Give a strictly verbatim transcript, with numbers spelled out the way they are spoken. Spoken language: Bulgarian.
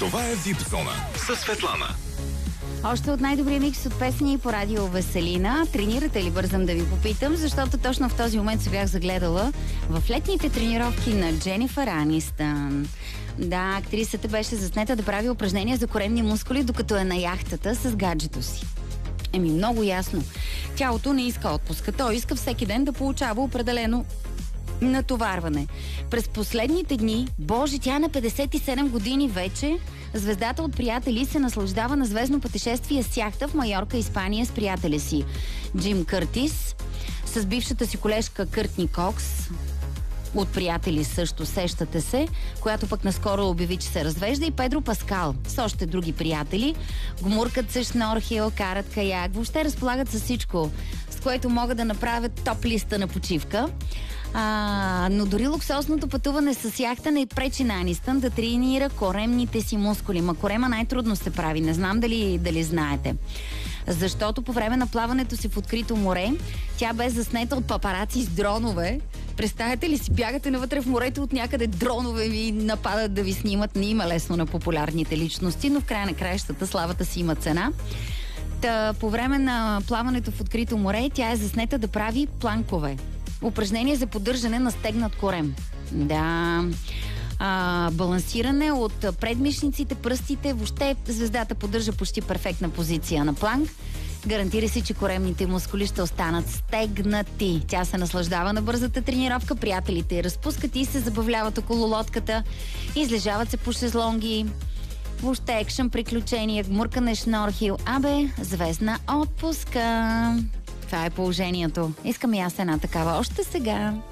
Това е Вип-зона със Светлана. Още от най-добрия микс от песни по радио Веселина. Тренирате ли, бързам да ви попитам, защото точно в този момент се бях загледала в летните тренировки на Дженифър Анистън. Да, актрисата беше заснета да прави упражнения за коремни мускули, докато е на яхтата с гаджето си. Еми, много ясно. Тялото не иска отпуска. Той иска всеки ден да получава определено натоварване. През последните дни, боже, тя на петдесет и седем години вече, звездата от приятели се наслаждава на звездно пътешествие с яхта в Майорка, Испания с приятеля си Джим Къртис, с бившата си колежка Къртни Кокс, от приятели също, сещате се, която пък наскоро обяви, че се развежда, и Педро Паскал с още други приятели. Гмуркат се шнорхил, карат каяк, въобще разполагат с всичко, с което могат да направят топ листа на почивка. А, но дори луксозното пътуване с яхта не пречи на Анистън да тренира коремните си мускули. Ма корема най-трудно се прави, не знам дали, дали знаете. Защото по време на плаването си в открито море, тя бе заснета от папараци с дронове. Представете ли си, бягате навътре в морето, от някъде дронове ви нападат да ви снимат. Не има лесно на популярните личности, но в края на краищата славата си има цена. Та, по време на плаването в открито море, тя е заснета да прави планкове. Упражнение за поддържане на стегнат корем. Да. А, балансиране от предмишниците, пръстите. Въобще звездата поддържа почти перфектна позиция на планк. Гарантира си, че коремните мускули ще останат стегнати. Тя се наслаждава на бързата тренировка. Приятелите разпускат и се забавляват около лодката. Излежават се по шезлонги. Въобще екшън, приключения, гмуркане, шнорхил. Абе, звездна отпуска. Това е положението. Искам и аз една такава още сега.